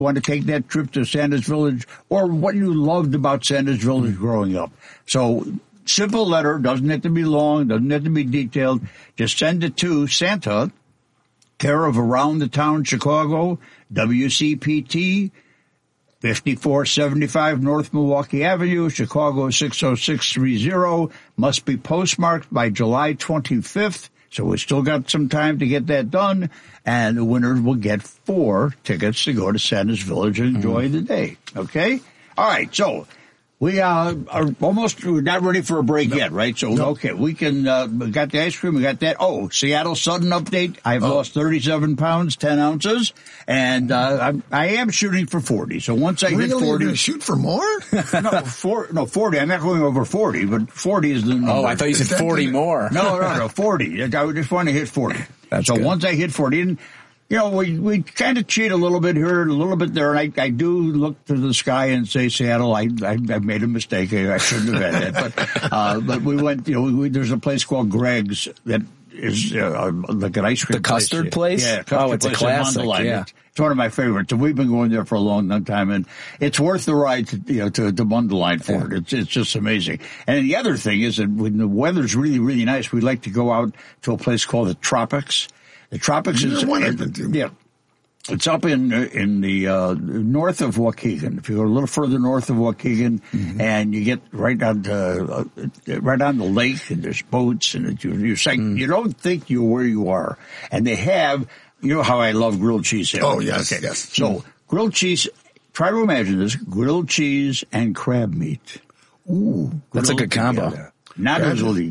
Want to take that trip to Santa's Village, or what you loved about Santa's Village growing up. So, simple letter, doesn't have to be long, doesn't have to be detailed. Just send it to Santa, care of Around the Town Chicago, WCPT, 5475 North Milwaukee Avenue, Chicago 60630. Must be postmarked by July 25th. So we still got some time to get that done, and the winners will get 4 tickets to go to Santa's Village and enjoy the day. Okay? All right, so we are almost, we're not ready for a break yet, right? So, okay, we can, we got the ice cream, we got that. Oh, Seattle Sudden update. I've lost 37 pounds, 10 ounces, and I am shooting for 40. So once I hit 40. You're going to shoot for more? No, 40. I'm not going over 40, but 40 is the number. Oh, I thought you said 40 more. No, 40. I just want to hit 40. That's so good. Once I hit 40, and, you know, we kind of cheat a little bit here, a little bit there, and I do look to the sky and say, Seattle, I made a mistake. I shouldn't have had that. But we went, you know, there's a place called Greg's that is like an ice cream The custard place? Yeah, it's a classic. Yeah. It's one of my favorites. And we've been going there for a long time, and it's worth the ride to Mundelein for it. It's just amazing. And the other thing is that when the weather's really, really nice, we like to go out to a place called the Tropics. The Tropics is one I've been to. Yeah. It's up in the north of Waukegan. If you go a little further north of Waukegan, and you get right on the lake, and there's boats, and you don't think you're where you are. And they have, you know how I love grilled cheese sandwich. Oh yes, yes. So grilled cheese. Try to imagine this: grilled cheese and crab meat. Ooh, that's a good combo. Together. Not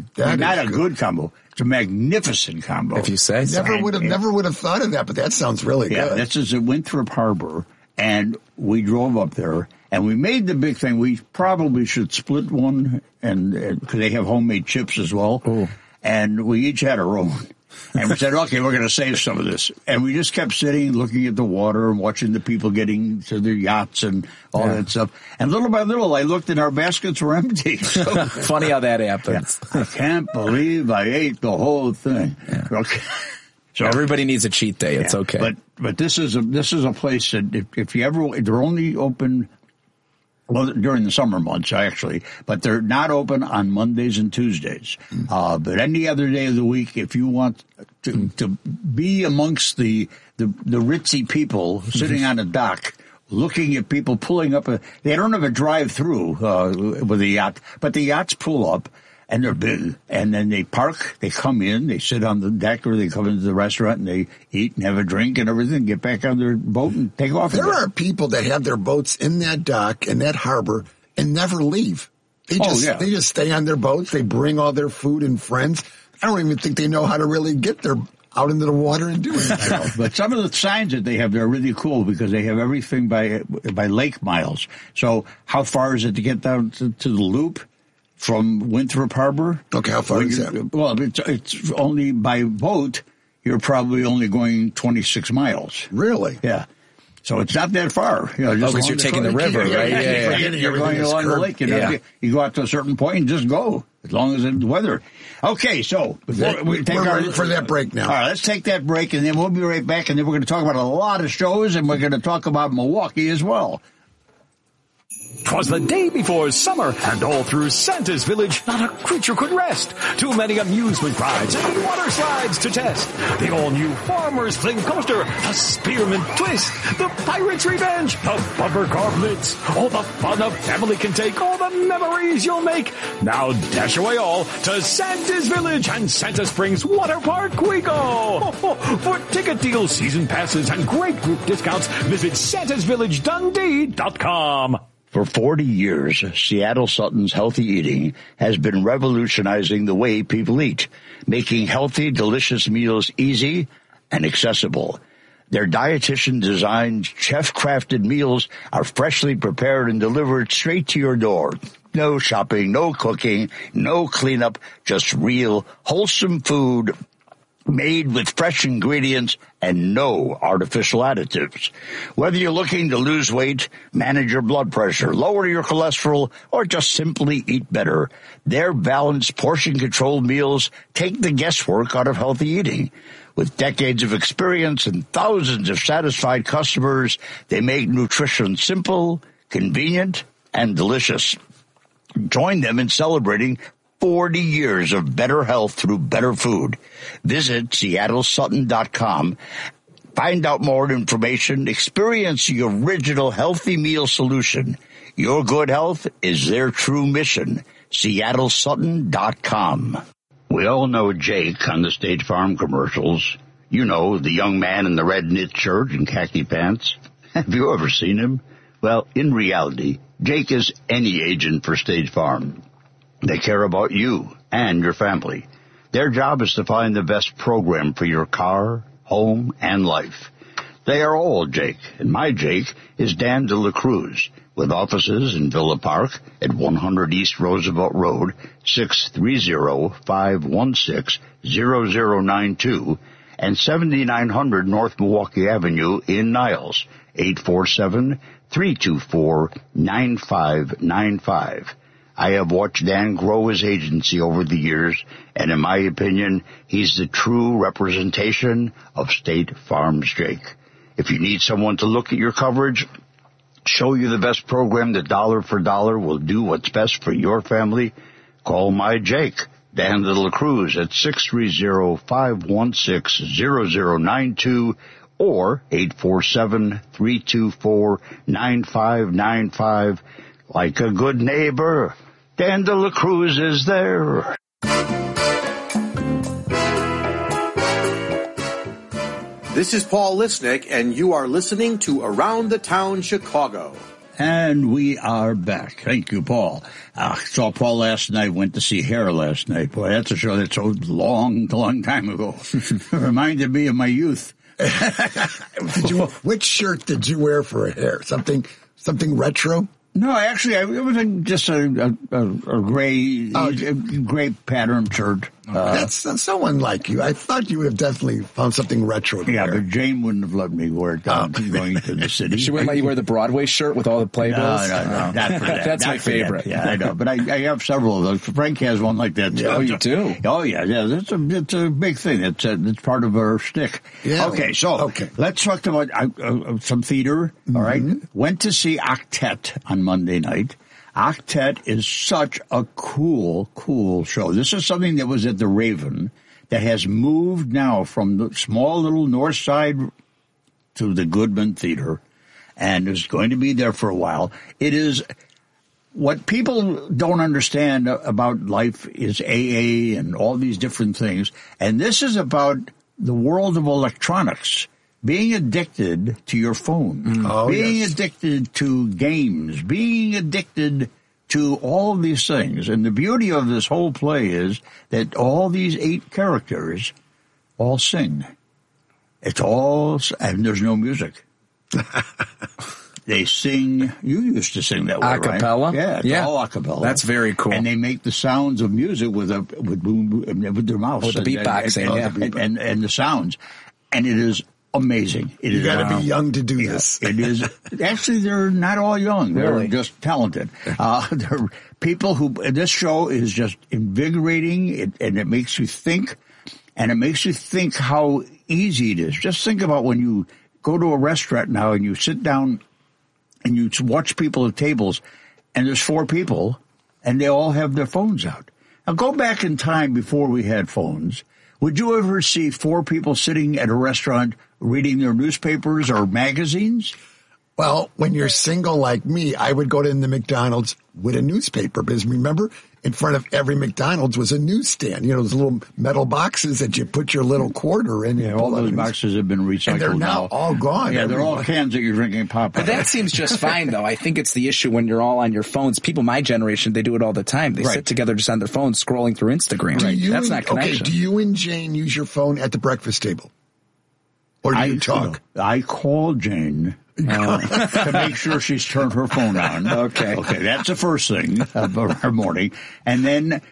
a good combo. It's a magnificent combo. If you say so. Never would have thought of that, but that sounds really good. Yeah, this is at Winthrop Harbor, and we drove up there, and we made the big thing. We probably should split one, and because they have homemade chips as well. Ooh. And we each had our own. And we said, okay, we're going to save some of this. And we just kept sitting, looking at the water and watching the people getting to their yachts and all that stuff. And little by little, I looked and our baskets were empty. So, funny how that happens. I can't believe I ate the whole thing. Yeah. Okay. So everybody needs a cheat day. It's okay. But this is a place that if you ever, they're only open, well, during the summer months, actually, but they're not open on Mondays and Tuesdays. But any other day of the week, if you want to be amongst the ritzy people sitting on a dock, looking at people pulling up they don't have a drive-through with a yacht, but the yachts pull up. And they're big. And then they park, they come in, they sit on the deck, or they come into the restaurant and they eat and have a drink and everything, get back on their boat and take off. There are people that have their boats in that dock, in that harbor, and never leave. They just stay on their boats. They bring all their food and friends. I don't even think they know how to really get out into the water and do it. But some of the signs that they have, they're really cool because they have everything by lake miles. So how far is it to get down to the loop? From Winthrop Harbor. Okay, how far is that? Well, it's only by boat, you're probably only going 26 miles. Really? Yeah. So it's not that far. You know, just because you're taking the river, right? Yeah. You're going along the lake. You go out to a certain point and just go, as long as the weather. Okay, so before we take ready for that break now. All right, let's take that break, and then we'll be right back, and then we're going to talk about a lot of shows, and we're going to talk about Milwaukee as well. 'Twas the day before summer, and all through Santa's Village, not a creature could rest. Too many amusement rides and water slides to test. The all-new Farmer's Fling Coaster, the Spearmint Twist, the Pirate's Revenge, the Bumper Car Blitz. All the fun a family can take, all the memories you'll make. Now dash away all to Santa's Village and Santa Springs Water Park we go. For ticket deals, season passes, and great group discounts, visit santasvillagedundee.com. For 40 years, Seattle Sutton's Healthy Eating has been revolutionizing the way people eat, making healthy, delicious meals easy and accessible. Their dietitian-designed, chef-crafted meals are freshly prepared and delivered straight to your door. No shopping, no cooking, no cleanup, just real, wholesome food made with fresh ingredients and no artificial additives. Whether you're looking to lose weight, manage your blood pressure, lower your cholesterol, or just simply eat better, their balanced, portion-controlled meals take the guesswork out of healthy eating. With decades of experience and thousands of satisfied customers, they make nutrition simple, convenient, and delicious. Join them in celebrating 40 years of better health through better food. Visit SeattleSutton.com. Find out more information. Experience the original healthy meal solution. Your good health is their true mission. SeattleSutton.com. We all know Jake on the State Farm commercials. You know, the young man in the red knit shirt and khaki pants. Have you ever seen him? Well, in reality, Jake is any agent for State Farm. They care about you and your family. Their job is to find the best program for your car, home, and life. They are all Jake, and my Jake is Dan De La Cruz, with offices in Villa Park at 100 East Roosevelt Road, 630-516-0092, and 7900 North Milwaukee Avenue in Niles, 847-324-9595. I have watched Dan grow his agency over the years, and in my opinion, he's the true representation of State Farm's Jake. If you need someone to look at your coverage, show you the best program that dollar for dollar will do what's best for your family, call my Jake, Dan De La Cruz, at 630-516-0092 or 847-324-9595. Like a good neighbor, Dan De La Cruz is there. This is Paul Lisnick, and you are listening to Around the Town Chicago. And we are back. Thank you, Paul. Saw Paul last night, went to see Hair last night. Boy, that's a show that's so long time ago. Reminded me of my youth. Which shirt did you wear for Hair? Something retro? No, actually, it was just a gray pattern shirt. That's so unlike you. I thought you would have definitely found something retro to wear. But Jane wouldn't have let me wear it down going to the city. She wouldn't let you wear the Broadway shirt with all the playbills? No, not for that. That's my favorite. Yeah, I know. But I have several of those. Frank has one like that, too. Oh, you do? Oh, yeah. It's a big thing. It's part of our shtick. Yeah. Okay, let's talk about some theater, all right? Went to see Octet on Monday night. Octet is such a cool show. This is something that was at the Raven that has moved now from the small little north side to the Goodman Theater and is going to be there for a while. It is what people don't understand about life is AA and all these different things. And this is about the world of electronics. Being addicted to your phone, being addicted to games, being addicted to all of these things. And the beauty of this whole play is that all these 8 characters all sing. It's all, and there's no music. They sing, you used to sing that way, right? Acapella? Yeah, it's all acapella. That's very cool. And they make the sounds of music with their mouths. With the beatboxing, and the sounds. And it is amazing. You got to be young to do this. It is. Actually, they're not all young. They're just talented. They're people who. This show is just invigorating, and it makes you think, and it makes you think how easy it is. Just think about when you go to a restaurant now and you sit down and you watch people at tables, and there's 4 people, and they all have their phones out. Now go back in time before we had phones. Would you ever see 4 people sitting at a restaurant reading their newspapers or magazines? Well, when you're single like me, I would go to the McDonald's with a newspaper. Because remember, in front of every McDonald's was a newsstand. You know, those little metal boxes that you put your little quarter in. Yeah, all those boxes have been recycled. And they're now all gone. Yeah, they're all cans that you're drinking pop. But that seems just fine, though. I think it's the issue when you're all on your phones. People my generation, they do it all the time. They sit together just on their phones scrolling through Instagram. That's not connection. Okay, do you and Jane use your phone at the breakfast table? Or do you talk? I call Jane to make sure she's turned her phone on. Okay, that's the first thing of her morning. And then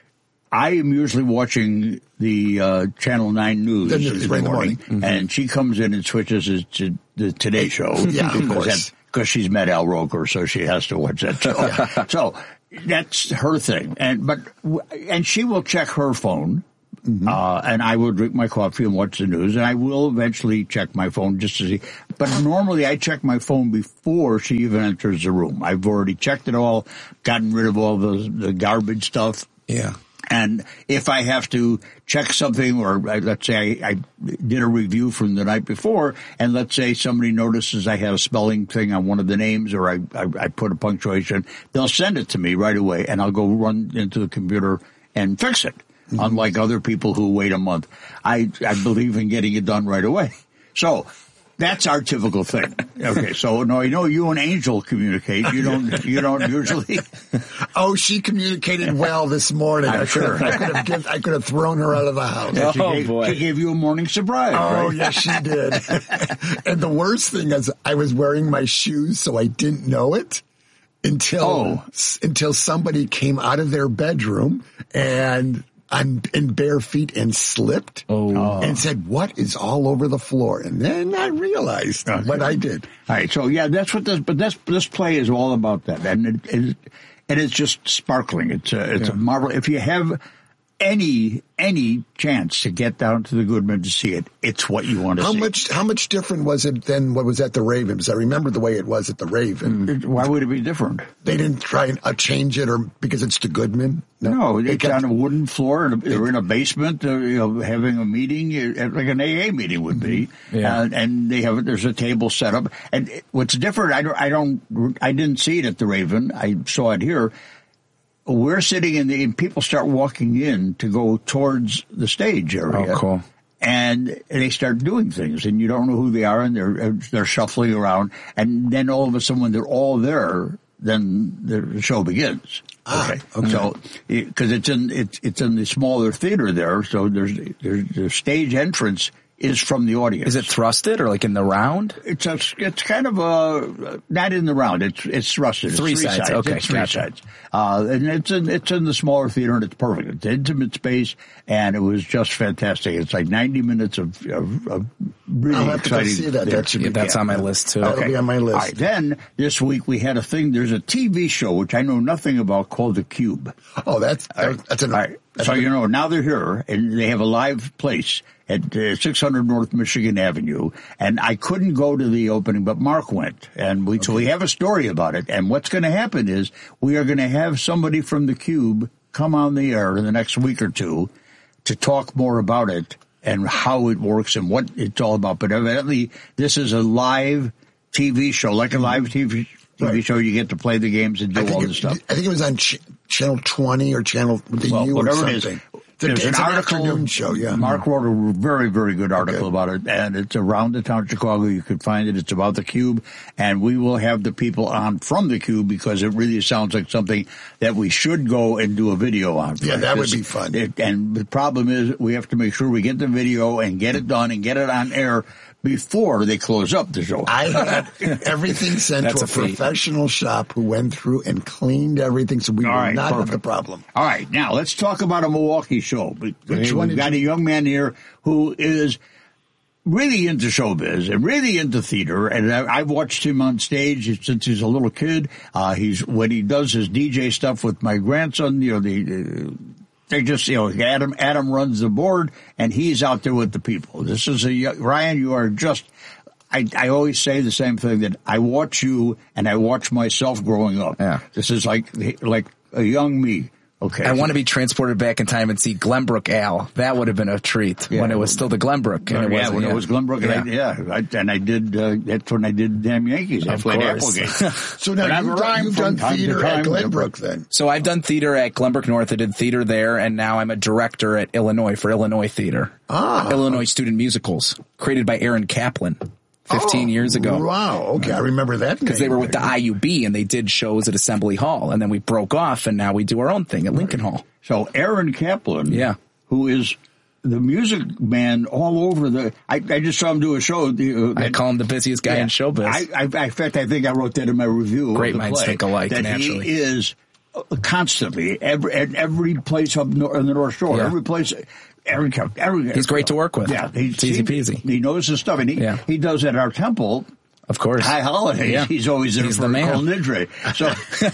I am usually watching the Channel 9 news in the morning, and she comes in and switches it to the Today Show. Yeah, of course. Because she's met Al Roker, so she has to watch that show. So that's her thing. And she will check her phone, and I will drink my coffee and watch the news, and I will eventually check my phone just to see. But normally I check my phone before she even enters the room. I've already checked it all, gotten rid of all the garbage stuff. Yeah. And if I have to check something, or let's say I did a review from the night before, and let's say somebody notices I have a spelling thing on one of the names, or I put a punctuation, they'll send it to me right away, and I'll go run into the computer and fix it. Unlike other people who wait a month. I believe in getting it done right away. So that's our typical thing. Okay, so no, I know you and Angel communicate. You don't usually. Oh, she communicated well this morning. I'm sure. I could have thrown her out of the house. Yeah, boy. She gave you a morning surprise. Oh, right? yes, she did. And the worst thing is I was wearing my shoes, so I didn't know it until somebody came out of their bedroom and I'm in bare feet and slipped and said, "What is all over the floor?" And then I realized what I did. All right. So yeah, that's what this play is all about. That, and it's just sparkling. It's a marvel. If you have any chance to get down to the Goodman to see it, it's what you want to see. How much different was it than what was at the Raven? Because I remember the way it was at the Raven. Why would it be different? They didn't try and change it, or because it's the Goodman? No, they got on a wooden floor, and they're in a basement, having a meeting, like an AA meeting would be. And there's a table set up. And what's different, I didn't see it at the Raven. I saw it here. We're sitting and people start walking in to go towards the stage area. Oh, cool. And they start doing things, and you don't know who they are, and they're shuffling around. And then all of a sudden, when they're all there, then the show begins. Okay. So, because it's in the smaller theater there, so there's the stage entrance is from the audience. Is it thrusted or like in the round? It's kind of not in the round. It's thrusted. Three sides. Okay, it's three sides. And it's in the smaller theater, and it's perfect. It's intimate space, and it was just fantastic. It's like 90 minutes of really I'll have exciting. To see that. That's on my list too. That'll be on my list. All right, then this week we had a thing. There's a TV show which I know nothing about called The Cube. Oh, that's so now they're here, and they have a live place at 600 North Michigan Avenue, and I couldn't go to the opening, but Mark went, and so we have a story about it. And what's going to happen is we are going to have somebody from the Cube come on the air in the next week or two to talk more about it and how it works and what it's all about. But evidently, this is a live TV show, like a live TV show. You get to play the games and do all this stuff. I think it was on Channel 20 or Channel U or something. There's an afternoon show, yeah. Mark wrote a very, very good article about it, and it's around the town of Chicago. You can find it. It's about the Cube, and we will have the people on from the Cube because it really sounds like something that we should go and do a video on. Yeah, that would be fun. And the problem is we have to make sure we get the video and get it done and get it on air before they close up the show. I had everything sent to a professional shop who went through and cleaned everything, so we will not have the problem. All right, now let's talk about a Milwaukee show. We've got a young man here who is really into showbiz and really into theater, and I've watched him on stage since he's a little kid. When he does his DJ stuff with my grandson, they just, Adam runs the board, and he's out there with the people. This is Ryan, you are just, I always say the same thing, that I watch you and I watch myself growing up. Yeah. This is like a young me. Okay. I want to be transported back in time and see Glenbrook Al. That would have been a treat when it was still the Glenbrook. And it was Glenbrook. And I did, that's when I did Damn Yankees. I played Applegate. So now you've done theater at Glenbrook then. So I've done theater at Glenbrook North. I did theater there, and now I'm a director at Illinois for Illinois Theater. Illinois Student Musicals, created by Aaron Kaplan. 15 years ago. Wow. Okay. I remember that. Because they were with the IUB and they did shows at Assembly Hall, and then we broke off and now we do our own thing at Lincoln Hall. So Aaron Kaplan, who is the music man all over I just saw him do a show. I call him the busiest guy in showbiz. In fact, I think I wrote that in my review. Great minds think alike, naturally. He is constantly. Every place up in the North Shore, every place. He's great to work with. Yeah, it's easy peasy. He knows his stuff, and he does it at our temple. Of course, High Holidays. Yeah. He's always there for the Kol Nidre. So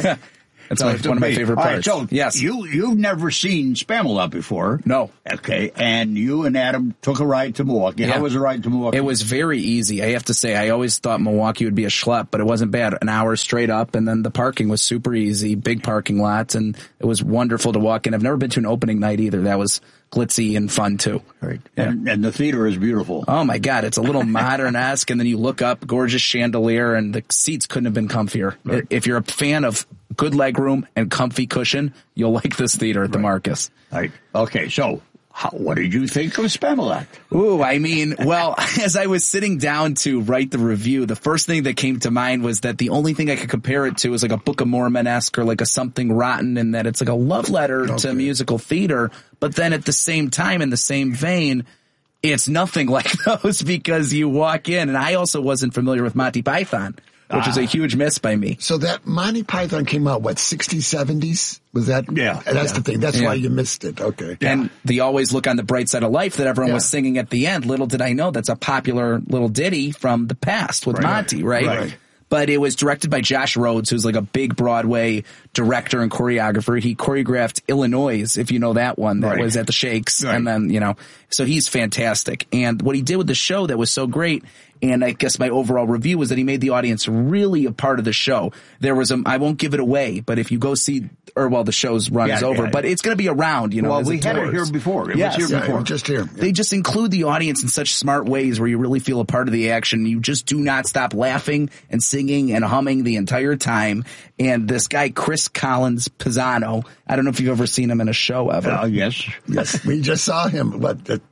that's one of my favorite parts. All right, so yes, you've never seen Spamalot before. No. Okay, and you and Adam took a ride to Milwaukee. Yeah. How was the ride to Milwaukee? It was very easy. I have to say, I always thought Milwaukee would be a schlep, but it wasn't bad. An hour straight up, and then the parking was super easy, big parking lots, and it was wonderful to walk in. I've never been to an opening night either. That was glitzy and fun too. Right. Yeah. And the theater is beautiful. Oh my God. It's a little modern-esque, and then you look up, gorgeous chandelier, and the seats couldn't have been comfier. Right. If you're a fan of good leg room and comfy cushion, you'll like this theater at the Marcus. Right. Okay. So what did you think of Spamalot? Ooh, I mean, well, as I was sitting down to write the review, the first thing that came to mind was that the only thing I could compare it to is like a Book of Mormon-esque or like a Something Rotten, in that it's like a love letter to musical theater. But then at the same time, in the same vein, it's nothing like those, because you walk in, and I also wasn't familiar with Monty Python, which is a huge miss by me. So that Monty Python came out, what, 60s, 70s? Was that? Yeah. That's the thing. That's why you missed it. Okay. And the Always Look on the Bright Side of Life that everyone was singing at the end, little did I know that's a popular little ditty from the past with Monty, right? But it was directed by Josh Rhodes, who's like a big Broadway director and choreographer. He choreographed Illinois, if you know that one, that was at the Shakes. And then, so he's fantastic. And what he did with the show that was so great, and I guess my overall review was that he made the audience really a part of the show. There was I won't give it away, but if you go see, the show's run is over, but it's going to be around, Well, we had it here before. It was here before. Just here. They just include the audience in such smart ways where you really feel a part of the action. You just do not stop laughing and singing and humming the entire time. And this guy, Chris Collins Pisano, I don't know if you've ever seen him in a show ever. Yes. We just saw him,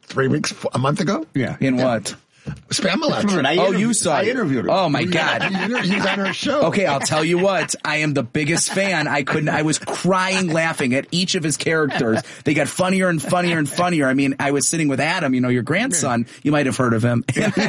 a month ago? Yeah. In what? Spamalot. You saw it. I interviewed him. Oh my God. He was on our show. Okay, I'll tell you what. I am the biggest fan. I was crying laughing at each of his characters. They got funnier and funnier and funnier. I mean, I was sitting with Adam, your grandson. You might have heard of him.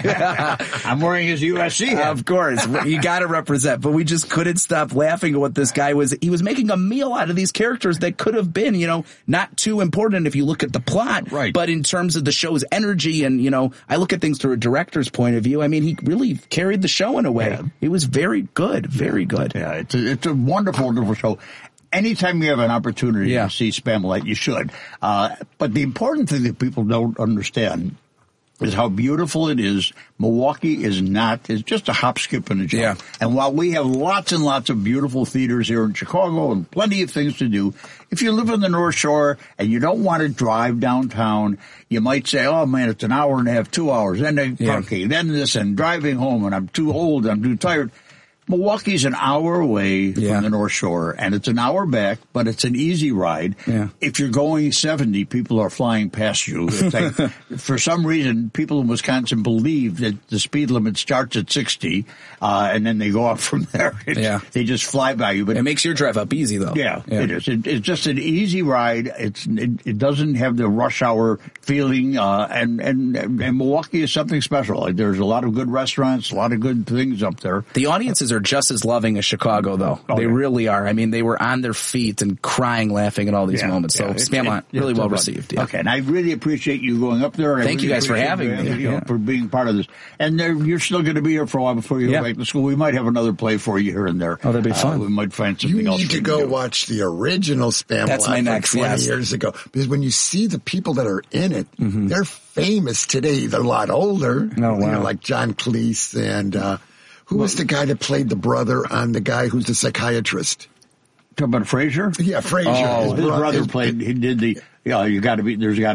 I'm wearing his USC hat. Of course. You got to represent. But we just couldn't stop laughing at what this guy was. He was making a meal out of these characters that could have been, not too important if you look at the plot. Right. But in terms of the show's energy and, I look at things through a director's point of view. I mean, he really carried the show in a way. Yeah. It was very good, very good. Yeah, it's a wonderful, wonderful show. Anytime you have an opportunity to see Spamalot, you should. But the important thing that people don't understand is how beautiful it is. Milwaukee is just a hop, skip, and a jump. Yeah. And while we have lots and lots of beautiful theaters here in Chicago and plenty of things to do, if you live on the North Shore and you don't want to drive downtown, you might say, oh man, it's an hour and a half, 2 hours, then parking, then this, and driving home, and I'm too old, I'm too tired. Milwaukee's an hour away from the North Shore, and it's an hour back, but it's an easy ride. Yeah. If you're going 70, people are flying past you. It's like, for some reason, people in Wisconsin believe that the speed limit starts at 60, and then they go up from there. They just fly by you. But it makes your drive up easy, though. Yeah. It is. It's just an easy ride. It doesn't have the rush hour feeling, and Milwaukee is something special. Like, there's a lot of good restaurants, a lot of good things up there. The audiences are just as loving as Chicago, though. They really are. I mean, they were on their feet and crying, laughing at all these moments. So Spamalot, really well received. Yeah. Okay, and I really appreciate you going up there. Thank you guys for having me. For being part of this. And you're still going to be here for a while before you go back to school. We might have another play for you here and there. Oh, that'd be fun. We might find something else. You need to go watch the original Spamalot. That's my next, 20 years ago. Because when you see the people that are in it, they're famous today. They're a lot older. Oh, wow. Like John Cleese and... who was the guy that played the brother on the guy who's the psychiatrist? Talking about Frasier? Yeah, Frasier. Oh, his brother played. He did the. Yeah, you got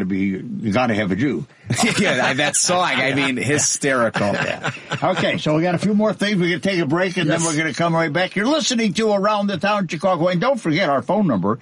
to have a Jew. Yeah, that song. I mean, hysterical. Yeah. Okay, so we got a few more things. We're going to take a break, and then we're going to come right back. You're listening to Around the Town Chicago, and don't forget our phone number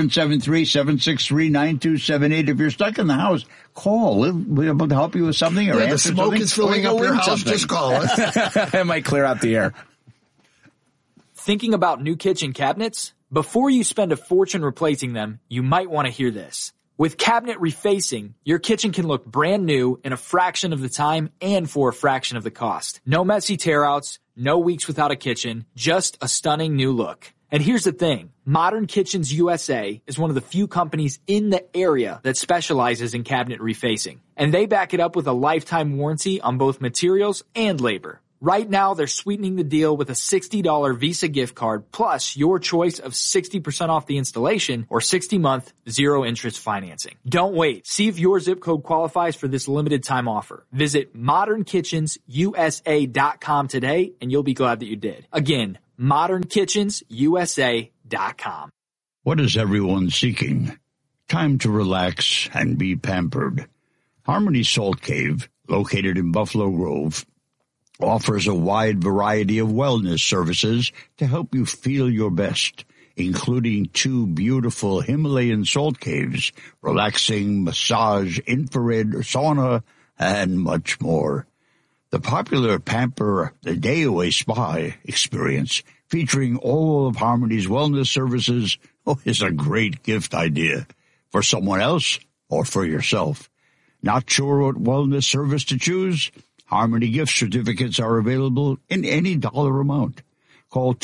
773-763-9278. If you're stuck in the house, call. We'll be able to help you with something. Or the smoke something. is filling up your house. Just call us. It might clear out the air. Thinking about new kitchen cabinets? Before you spend a fortune replacing them, you might want to hear this. With cabinet refacing, your kitchen can look brand new in a fraction of the time and for a fraction of the cost. No messy tear-outs, no weeks without a kitchen, just a stunning new look. And here's the thing. Modern Kitchens USA is one of the few companies in the area that specializes in cabinet refacing. And they back it up with a lifetime warranty on both materials and labor. Right now, they're sweetening the deal with a $60 Visa gift card plus your choice of 60% off the installation or 60-month zero-interest financing. Don't wait. See if your zip code qualifies for this limited time offer. Visit modernkitchensusa.com today, and you'll be glad that you did. Again, modernkitchensusa.com. What is everyone seeking? Time to relax and be pampered. Harmony Salt Cave, located in Buffalo Grove, offers a wide variety of wellness services to help you feel your best, including 2 beautiful Himalayan salt caves, relaxing massage, infrared sauna, and much more. The popular Pamper the Day Away Spa experience, featuring all of Harmony's wellness services, is a great gift idea for someone else or for yourself. Not sure what wellness service to choose? Harmony gift certificates are available in any dollar amount. Call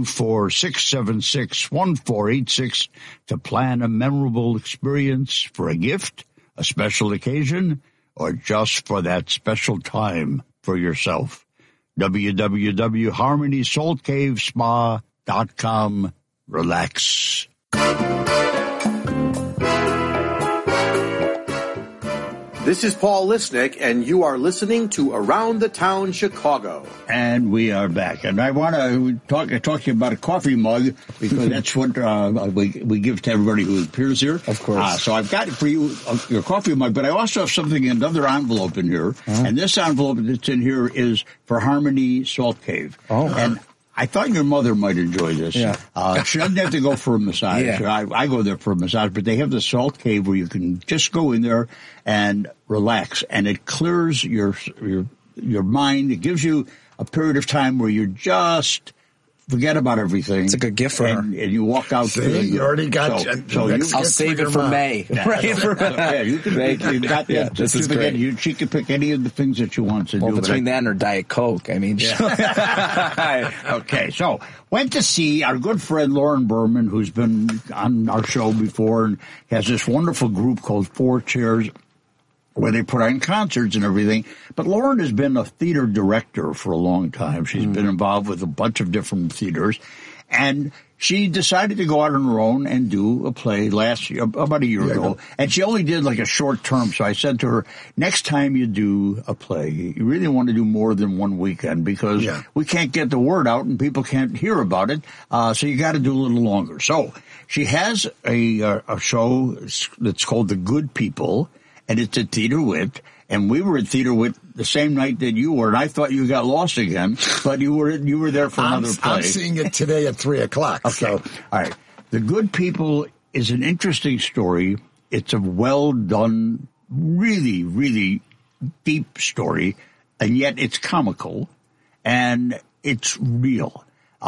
224-676-1486 to plan a memorable experience for a gift, a special occasion, or just for that special time for yourself. www.harmonysaltcavespa.com. Relax. This is Paul Lisnick, and you are listening to Around the Town Chicago. And we are back. And I want to talk to you about a coffee mug, because that's what we give to everybody who appears here. Of course. So I've got for you your coffee mug, but I also have something, another envelope in here. Uh-huh. And this envelope that's in here is for Harmony Salt Cave. Oh. And I thought your mother might enjoy this. Yeah. She doesn't have to go for a massage. Yeah. I go there for a massage, but they have the salt cave where you can just go in there and relax, and it clears your mind. It gives you a period of time where you just forget about everything. It's a good gift for her. And you walk out. You already got. I'll save it for May. Right. Yeah, you can make. You got that. This is great. She can pick any of the things that you want to do. Well, between that and her Diet Coke, I mean. Yeah. Okay, so went to see our good friend Lauren Berman, who's been on our show before and has this wonderful group called Four Chairs, where they put on concerts and everything. But Lauren has been a theater director for a long time. She's been involved with a bunch of different theaters. And she decided to go out on her own and do a play about a year ago. And she only did like a short term. So I said to her, next time you do a play, you really want to do more than one weekend, because we can't get the word out and people can't hear about it. So you got to do a little longer. So she has a show that's called The Good People. And it's at Theater Wit, and we were at Theater Wit the same night that you were, and I thought you got lost again, but you were there for another play. I'm seeing it today at 3:00. Okay. So. All right. The Good People is an interesting story. It's a well-done, really, really deep story, and yet it's comical, and it's real.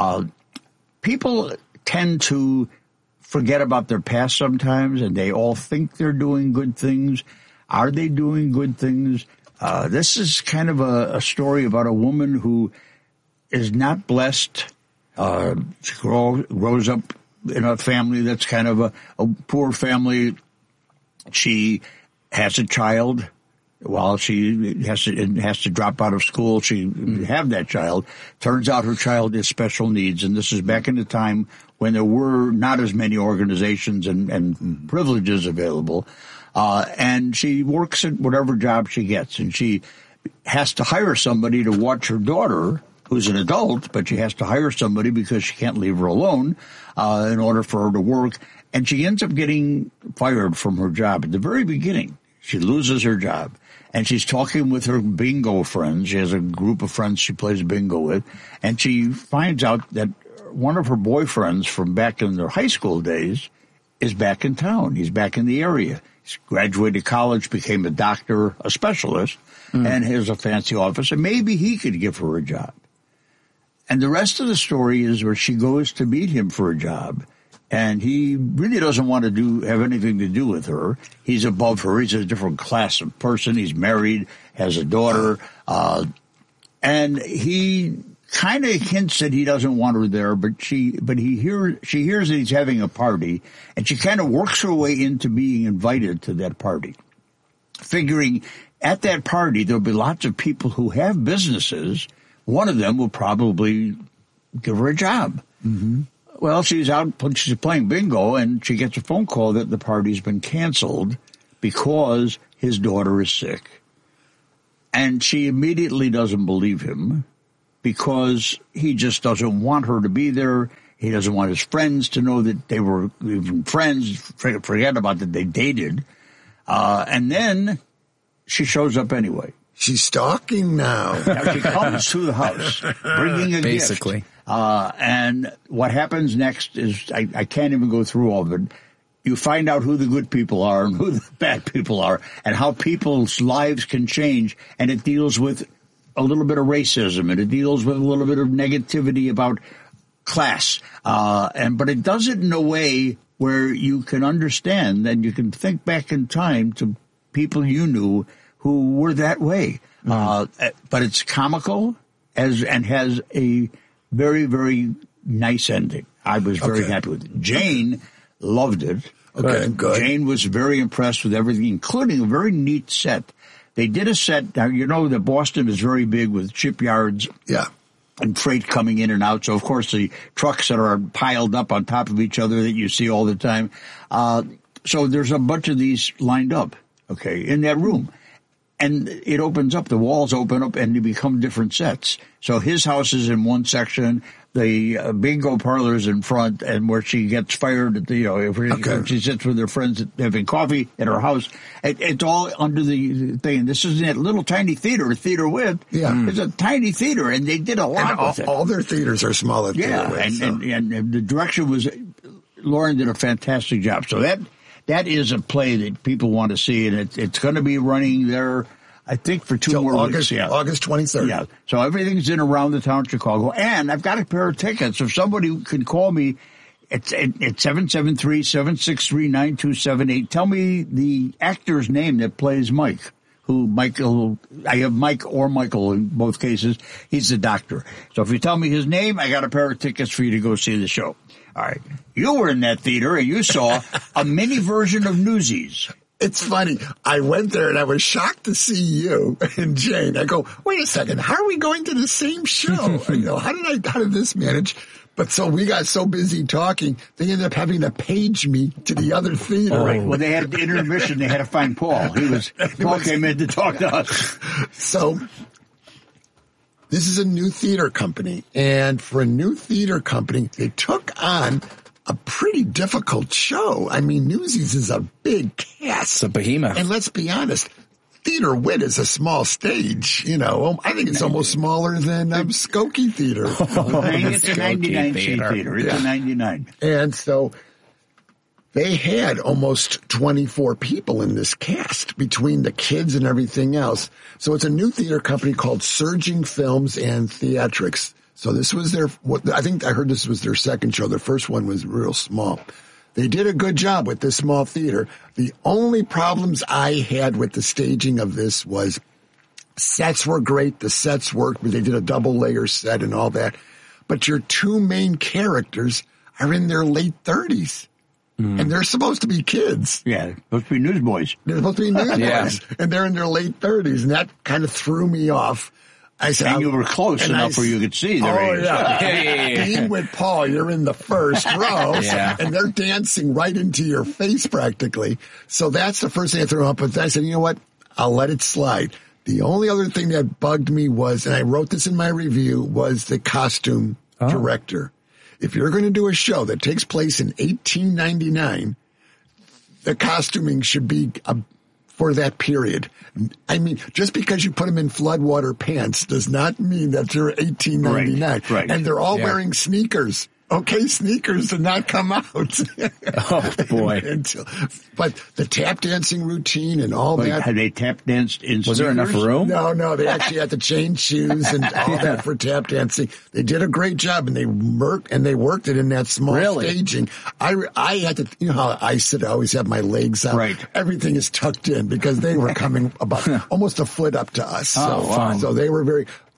People tend to forget about their past sometimes, and they all think they're doing good things. Are they doing good things? This is kind of a story about a woman who is not blessed. She grows up in a family that's kind of a poor family. She has a child. While she has to drop out of school, she have that child. Turns out her child has special needs, and this is back in the time when there were not as many organizations and privileges available. And she works at whatever job she gets, and she has to hire somebody to watch her daughter, who's an adult, but she has to hire somebody because she can't leave her alone in order for her to work. And she ends up getting fired from her job at the very beginning. She loses her job, and she's talking with her bingo friends. She has a group of friends she plays bingo with, and she finds out that one of her boyfriends from back in their high school days is back in town. He's back in the area. He's graduated college, became a doctor, a specialist, and has a fancy office, and maybe he could give her a job. And the rest of the story is where she goes to meet him for a job, and he really doesn't want to have anything to do with her. He's above her. He's a different class of person. He's married, has a daughter, and he kind of hints that he doesn't want her there, but she hears that he's having a party, and she kind of works her way into being invited to that party, figuring at that party there'll be lots of people who have businesses. One of them will probably give her a job. Mm-hmm. Well, she's playing bingo, and she gets a phone call that the party's been canceled because his daughter is sick. And she immediately doesn't believe him because he just doesn't want her to be there. He doesn't want his friends to know that they were even friends. Forget about that they dated. And then she shows up anyway. She's stalking now. Now she comes to the house, bringing a gift. And what happens next is, I can't even go through all of it. You find out who the good people are and who the bad people are and how people's lives can change. And it deals with a little bit of racism, and it deals with a little bit of negativity about class. But it does it in a way where you can understand and you can think back in time to people you knew who were that way. Mm-hmm. But it's comical and has a very, very nice ending. I was very happy with it. Jane loved it. Okay, good. Jane was very impressed with everything, including a very neat set. They did a set. Now, you know that Boston is very big with shipyards. Yeah. And freight coming in and out. So, of course, the trucks that are piled up on top of each other that you see all the time. So there's a bunch of these lined up, in that room. And it opens up, the walls open up, and they become different sets. So his house is in one section, the bingo parlor is in front, and where she gets fired, if she sits with her friends having coffee at her house. It's all under the thing. And this is that little tiny theater with. Yeah. It's a tiny theater, and they did a lot with it. All their theaters are smaller. And the direction was, Lauren did a fantastic job. So that is a play that people want to see, and it's going to be running there, I think, for 2 more weeks. Yeah. August 23rd. Yeah. So everything's in around the town of Chicago. And I've got a pair of tickets. If somebody can call me at 773-763-9278, tell me the actor's name that plays Mike. I have Mike or Michael in both cases. He's the doctor. So if you tell me his name, I got a pair of tickets for you to go see the show. All right. You were in that theater and you saw a mini version of Newsies. It's funny. I went there and I was shocked to see you and Jane. I go, wait a second. How are we going to the same show? How did this manage? But so we got so busy talking, they ended up having to page me to the other theater. Right. Well, they had intermission. They had to find Paul. Paul came in to talk to us. So this is a new theater company. And for a new theater company, they took on a pretty difficult show. I mean, Newsies is a big cast. It's a behemoth. And let's be honest, Theater Wit is a small stage. I think it's almost smaller than Skokie Theater. It's a 99-seat theater. It's a 99. And so they had almost 24 people in this cast between the kids and everything else. So it's a new theater company called Surging Films and Theatrics. So this was I heard this was their second show. The first one was real small. They did a good job with this small theater. The only problems I had with the staging of this was sets were great. The sets worked, but they did a double layer set and all that. But your two main characters are in their late 30s. And they're supposed to be kids. Yeah, supposed to be newsboys. They're supposed to be newsboys. And they're in their late 30s. And that kind of threw me off. I said, and you were close enough where you could see their age. Yeah. Being with Paul, you're in the first row, and they're dancing right into your face practically. So that's the first thing I threw up. But I said, you know what? I'll let it slide. The only other thing that bugged me was, and I wrote this in my review, was the costume director. If you're going to do a show that takes place in 1899, the costuming should be for that period. I mean, just because you put them in floodwater pants does not mean that they're 1899. Right. And they're all wearing sneakers. Okay, sneakers did not come out. Oh, boy. But the tap dancing routine and all that. Had they tap danced in Was there enough room? No. They actually had to change shoes and all that for tap dancing. They did a great job, and they worked it in that small staging. I had to, you know how I always have my legs out. Right. Everything is tucked in because they were coming about almost a foot up to us. So they were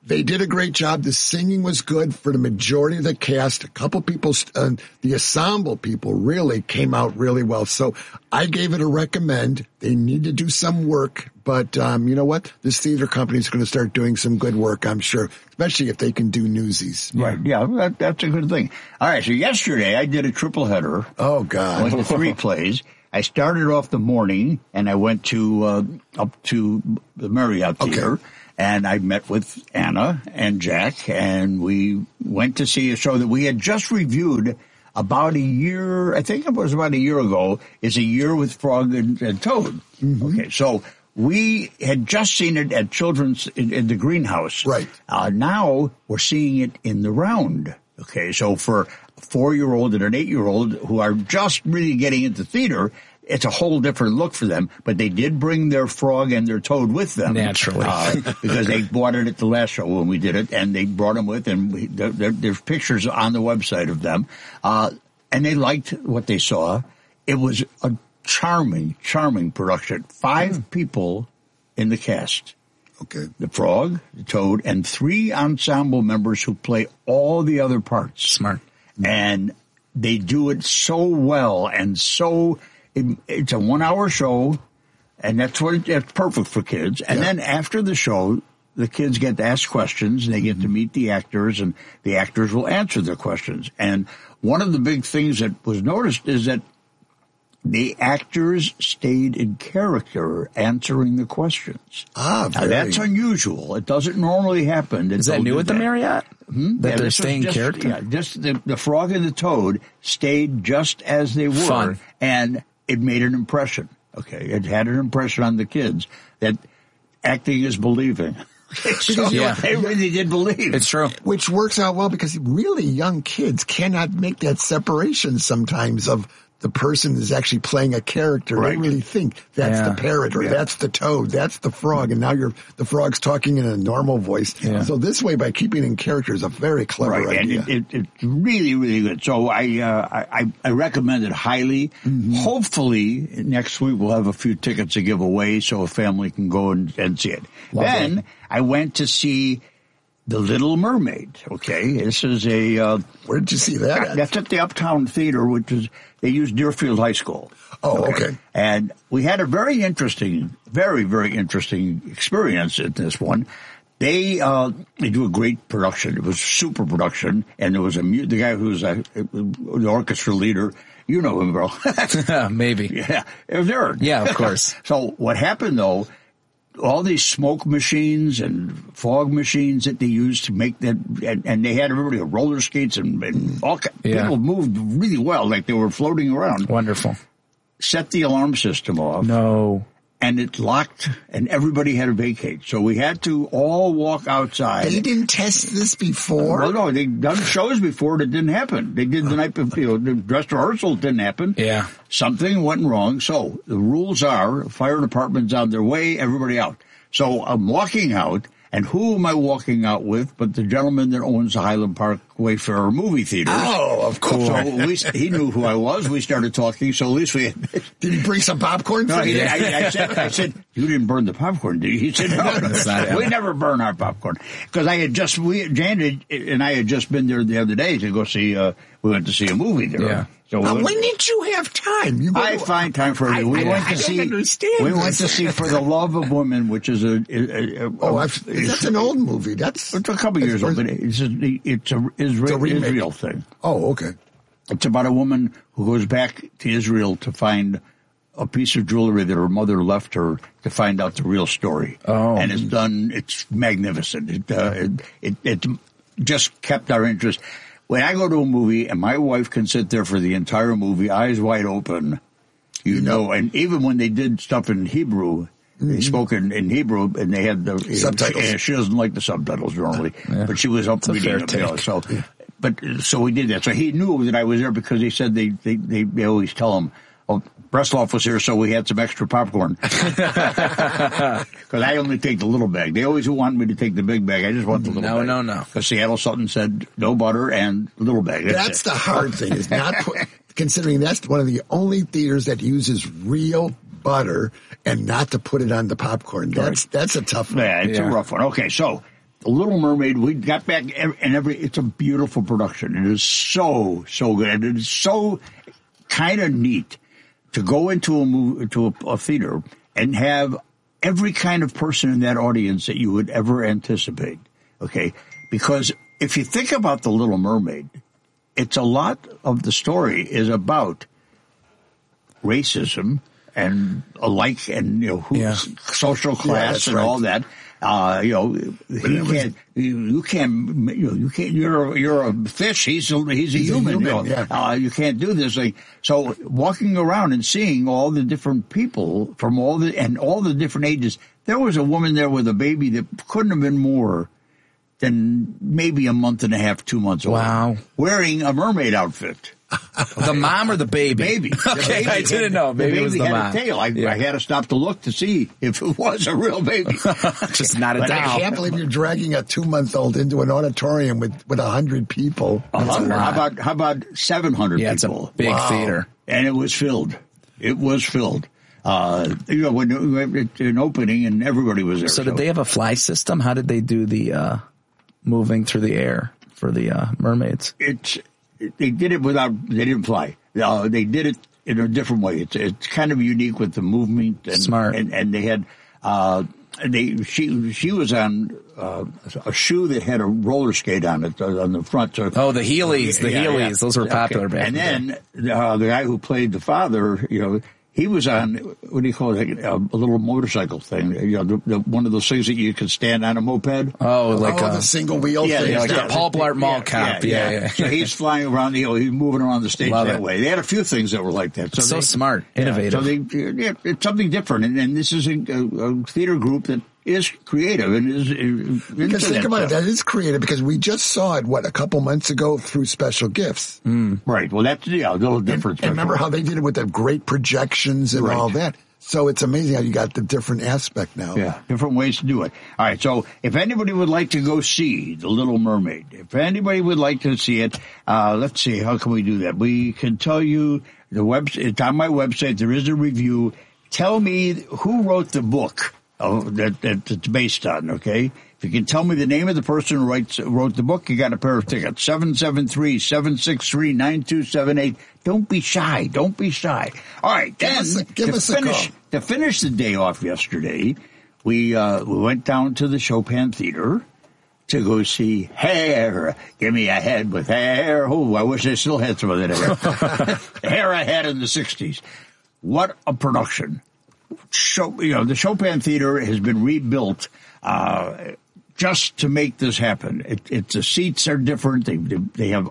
They did a great job. The singing was good for the majority of the cast. A couple people, the ensemble people really came out really well. So I gave it a recommend. They need to do some work, but you know what? This theater company is going to start doing some good work, I'm sure, especially if they can do Newsies. Right, yeah, that's a good thing. All right, so yesterday I did a triple header. Oh, God. I went to 3 plays. I started off the morning, and I went to up to the Marriott Theater. Okay. And I met with Anna and Jack, and we went to see a show that we had just reviewed about a year, I think it was about a year ago, is A Year with Frog and Toad. Mm-hmm. Okay, so we had just seen it at Children's in the Greenhouse. Right. Now we're seeing it in the Round. Okay, so for a 4-year-old and an 8-year-old who are just really getting into theater, it's a whole different look for them, but they did bring their frog and their toad with them. Naturally. Because they bought it at the last show when we did it, and they brought them with, and there's pictures on the website of them. And they liked what they saw. It was a charming, charming production. 5 people in the cast. Okay. The frog, the toad, and 3 ensemble members who play all the other parts. Smart. And they do it so well, and so... It's a 1-hour show, and that's perfect for kids. And then after the show, the kids get to ask questions, and they get to meet the actors, and the actors will answer their questions. And one of the big things that was noticed is that the actors stayed in character answering the questions. Now, that's unusual. It doesn't normally happen. Is that new at the Marriott? That they're staying in character? Yeah, just the frog and the toad stayed just as they were. Fun. And it made an impression. Okay, it had an impression on the kids that acting is believing. So they really did believe. It's true. Which works out well because really young kids cannot make that separation sometimes of the person is actually playing a character. Right. They really think that's the parrot or that's the toad, that's the frog, and now the frog's talking in a normal voice. Yeah. So this way, by keeping in character, is a very clever idea. And it's really, really good. So I recommend it highly. Mm-hmm. Hopefully, next week we'll have a few tickets to give away so a family can go and see it. Then I went to see The Little Mermaid. Okay, this is where did you see that? That's at the Uptown Theater, which is they use Deerfield High School. Oh, okay. And we had a very interesting, very, very interesting experience at this one. They do a great production. It was super production, and there was the guy who was the orchestra leader. You know him, bro. Maybe. Yeah, it was Eric. Yeah, of course. So what happened though? All these smoke machines and fog machines that they used to make that, and they had everybody on roller skates and all people moved really well, like they were floating around. Wonderful. Set the alarm system off. No. And it locked, and everybody had to vacate. So we had to all walk outside. They didn't test this before? Well, no, they'd done shows before that didn't happen. They did the night before, the dress rehearsal didn't happen. Yeah. Something went wrong. So the rules are, fire department's on their way, everybody out. So I'm walking out, and who am I walking out with but the gentleman that owns the Highland Park Wayfarer movie theaters? Oh, of course. So at least he knew who I was. We started talking, so at least we had... Did he bring some popcorn? No, I said, you didn't burn the popcorn, did you? He said, no, we never burn our popcorn. Because Janet and I had just been there the other day to go see, we went to see a movie there. Yeah. So when did you have time? I find time for everything. We went to see For the Love of Women, which is that's an old movie. It's a couple years old, but it's an Israel thing. Oh, okay. It's about a woman who goes back to Israel to find a piece of jewelry that her mother left her to find out the real story. Oh, and it's magnificent. It just kept our interest. When I go to a movie and my wife can sit there for the entire movie, eyes wide open, you know, and even when they did stuff in Hebrew, they spoke in Hebrew and they had the subtitles. She doesn't like the subtitles normally, but she was up reading them. So we did that. So he knew that I was there because he said they always tell him, oh, Bresloff was here, so we had some extra popcorn. Because I only take the little bag. They always want me to take the big bag. I just want the little bag. No. Because Seattle Sutton said no butter and little bag. That's the hard thing, is not considering that's one of the only theaters that uses real butter and not to put it on the popcorn. That's a tough one. Yeah, it's a rough one. Okay, so The Little Mermaid, we got back, and it's a beautiful production. It is so good. And it is so kind of neat to go into a theater and have every kind of person in that audience that you would ever anticipate. Okay? Because if you think about The Little Mermaid, it's a lot of the story is about racism and alike and, social class and right. all that. You're a fish. He's a human. You can't do this thing. So walking around and seeing all the different people from all the different ages. There was a woman there with a baby that couldn't have been more than maybe a month and a half, 2 months old. Wow. Wearing a mermaid outfit. The mom or the baby? Baby. Okay, I didn't know. Maybe it was the mom. Had a tail. I had to stop to look to see if it was a real baby. Just not a doubt. I can't believe you're dragging a 2-month-old into an auditorium with 100 people. 100. How about 700 people? Yeah, it's a big theater. And it was filled. When an opening and everybody was there. So did they have a fly system? How did they do the moving through the air for the mermaids? They did it they didn't fly. They did it in a different way. It's kind of unique with the movement. And, smart. And they had, she was on a shoe that had a roller skate on it on the front. So, the Heelys. Yeah. Those were popular back then. And then the guy who played the father, he was on, what do you call it, a little motorcycle thing. One of those things that you could stand on a moped. The single wheel thing. Like the Paul Blart Mall Cop. Yeah. So he's flying around, he's moving around the stage that way. They had a few things that were like that. So smart, innovative. So it's something different. And this is a theater group that is creative and is because think about it, that is creative because we just saw it a couple months ago through Special Gifts. Right. Well, that's a little different. And remember how they did it with the great projections and all that. So it's amazing how you got the different aspect now. Yeah, different ways to do it. All right. So if anybody would like to go see The Little Mermaid, if anybody would like to see it, let's see, how can we do that? We can tell you it's on my website. There is a review. Tell me who wrote the book. That it's based on, okay? If you can tell me the name of the person who wrote the book, you got a pair of tickets. 773-763-9278. Don't be shy. All right, then give us a call. To finish the day off yesterday, we went down to the Chopin Theater to go see Hair. Give me a head with hair. Oh, I wish I still had some of that hair I had in the 60s. What a production. The Chopin Theater has been rebuilt just to make this happen. The seats are different. They have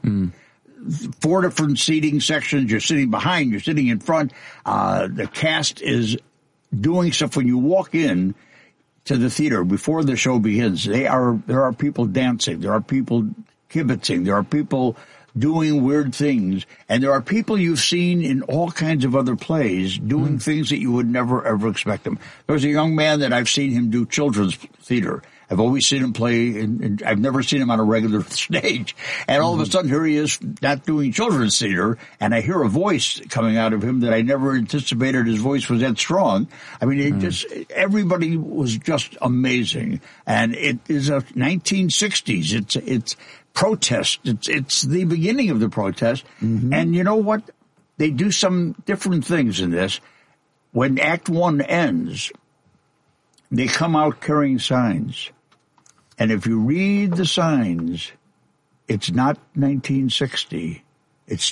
4 different seating sections. You're sitting behind. You're sitting in front. The cast is doing stuff when you walk in to the theater before the show begins. There are people dancing. There are people kibitzing. There are people doing weird things, and there are people you've seen in all kinds of other plays doing things that you would never, ever expect them. There's a young man that I've seen him do children's theater. I've always seen him play, and I've never seen him on a regular stage. And all of a sudden, here he is not doing children's theater, and I hear a voice coming out of him that I never anticipated his voice was that strong. I mean, everybody was just amazing. And it is a 1960s. It's protest. It's the beginning of the protest. And you know what? They do some different things in this. When Act 1 ends, they come out carrying signs. And if you read the signs, it's not 1960. It's